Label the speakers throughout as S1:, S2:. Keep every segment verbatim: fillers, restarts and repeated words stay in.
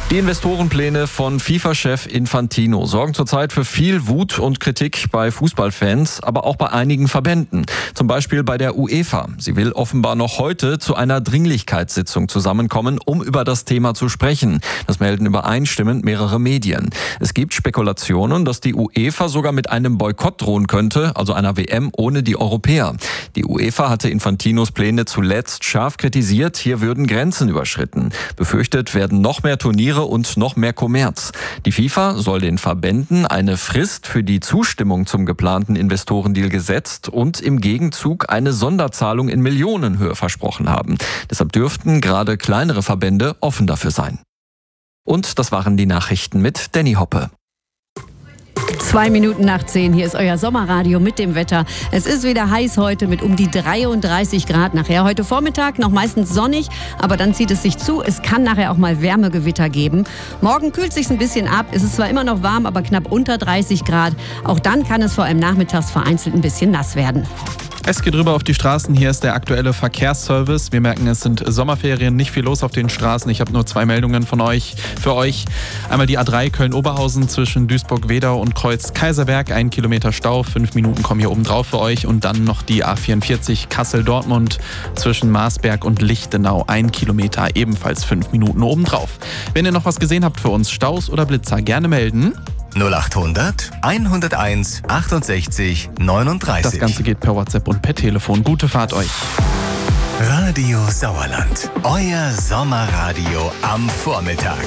S1: Die Investorenpläne von FIFA-Chef Infantino sorgen zurzeit für viel Wut und Kritik bei Fußballfans, aber auch bei einigen Verbänden. Zum Beispiel bei der UEFA. Sie will offenbar noch heute zu einer Dringlichkeitssitzung zusammenkommen, um über das Thema zu sprechen. Das melden übereinstimmend mehrere Medien. Es gibt Spekulationen, dass die UEFA sogar mit einem Boykott drohen könnte, also einer W M ohne die Europäer. Die UEFA hatte Infantinos Pläne zuletzt scharf kritisiert. Hier würden Grenzen überschritten. Befürchtet werden noch mehr Turniere und noch mehr Kommerz. Die FIFA soll den Verbänden eine Frist für die Zustimmung zum geplanten Investorendeal gesetzt und im Gegenzug eine Sonderzahlung in Millionenhöhe versprochen haben. Deshalb dürften gerade kleinere Verbände offen dafür sein. Und das waren die Nachrichten mit Danny Hoppe.
S2: Zwei Minuten nach zehn, hier ist euer Sommerradio mit dem Wetter. Es ist wieder heiß heute mit um die dreiunddreißig Grad nachher. Heute Vormittag noch meistens sonnig, aber dann zieht es sich zu. Es kann nachher auch mal Wärmegewitter geben. Morgen kühlt es sich ein bisschen ab. Es ist zwar immer noch warm, aber knapp unter dreißig Grad. Auch dann kann es vor allem nachmittags vereinzelt ein bisschen nass werden.
S3: Es geht rüber auf die Straßen. Hier ist der aktuelle Verkehrsservice. Wir merken, es sind Sommerferien, nicht viel los auf den Straßen. Ich habe nur zwei Meldungen von euch für euch. Einmal die A drei Köln-Oberhausen zwischen Duisburg-Wedau und Kreuz-Kaiserberg. Ein Kilometer Stau, fünf Minuten kommen hier oben drauf für euch. Und dann noch die A vierundvierzig Kassel-Dortmund zwischen Marsberg und Lichtenau. Ein Kilometer, ebenfalls fünf Minuten oben drauf. Wenn ihr noch was gesehen habt für uns, Staus oder Blitzer, gerne melden.
S4: null achthundert, hunderteins, achtundsechzig, neununddreißig.
S3: Das Ganze geht per WhatsApp und per Telefon. Gute Fahrt euch.
S4: Radio Sauerland, euer Sommerradio am Vormittag.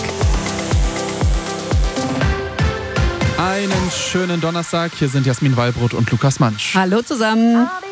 S3: Einen schönen Donnerstag. Hier sind Jasmin Wallbrot und Lukas Mansch.
S2: Hallo zusammen.